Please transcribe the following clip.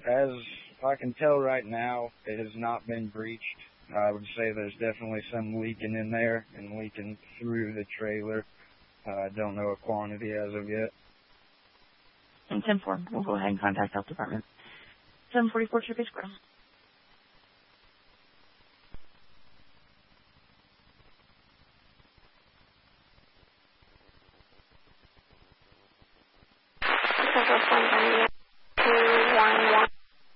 as I can tell right now, it has not been breached. I would say there's definitely some leaking in there and leaking through the trailer. I don't know a quantity as of yet. And 10-4, we'll go ahead and contact health department. 744 Chevy Square.